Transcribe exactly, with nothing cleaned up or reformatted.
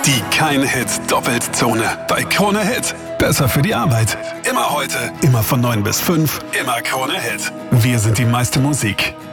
Die Kein-Hit-Doppeltzone bei Krone Hit. Besser für die Arbeit. Immer heute, immer von neun bis fünf, immer Krone Hit. Wir sind die meiste Musik.